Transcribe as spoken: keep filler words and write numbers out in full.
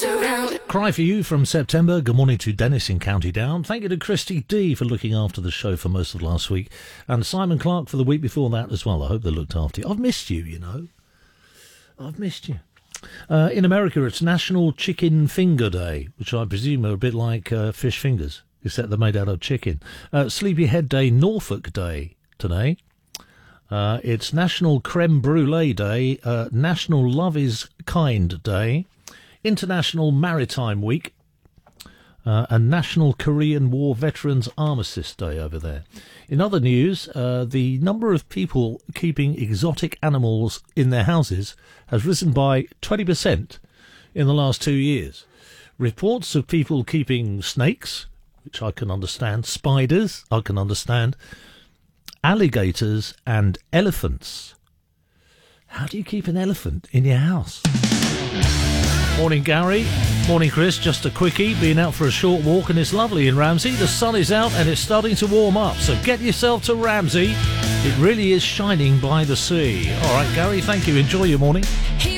around. Cry for you from September. Good morning to Dennis in County Down. Thank you to Christy D for looking after the show for most of last week. And Simon Clark for the week before that as well. I hope they looked after you. I've missed you, you know. I've missed you. Uh, in America, it's National Chicken Finger Day, which I presume are a bit like uh, fish fingers, except they're made out of chicken. Uh, Sleepyhead Day, Norfolk Day today. Uh, it's National Creme Brulee Day, uh, National Love is Kind Day, International Maritime Week, uh, and National Korean War Veterans Armistice Day over there. In other news, uh, the number of people keeping exotic animals in their houses has risen by twenty percent in the last two years. Reports of people keeping snakes, which I can understand, spiders, I can understand, alligators and elephants. How do you keep an elephant in your house? Morning, Gary. Morning, Chris. Just a quickie. Been out for a short walk and it's lovely in Ramsey. The sun is out and it's starting to warm up. So get yourself to Ramsey. It really is shining by the sea. All right, Gary, thank you. Enjoy your morning.